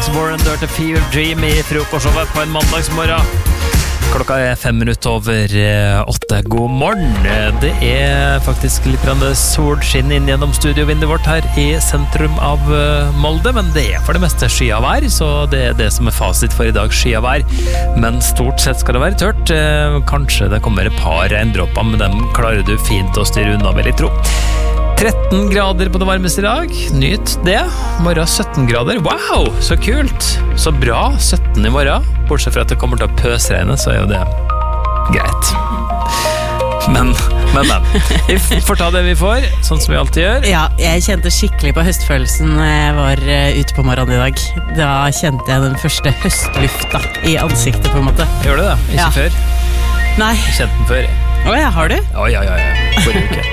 War and Dirty Fever Dream I frokostshowet på en mandagsmorgen. Klokka 5 minutter over 8. God morgen. Det faktisk litt solskinn inn gjennom studiovinduet vårt her I sentrum av Molde, men det for det meste skyavær, så det det som fasit for I dag, skyavær. Men stort sett skal det være tørt. Kanskje det kommer et par regndråper, men dem klarer du fint å styre unna, vil jeg tro. 13 grader på det varmeste I dag. Nyt det. Morgen 17 grader. Wow, så kult. Så bra. 17 I morgen. Bortsett fra at det kommer til å pøsregne, så jo det greit. Men. Vi får ta det vi får, sånn som vi alltid gjør. Ja, jeg kjente skikkelig på høstfølelsen når jeg var ute på morgenen I dag. Da kjente jeg den første høstlufta I ansiktet på en måte. Gjør du det? Ikke før? Nei. Jeg kjente den før. Åja, har du? Ja. Forrige uke.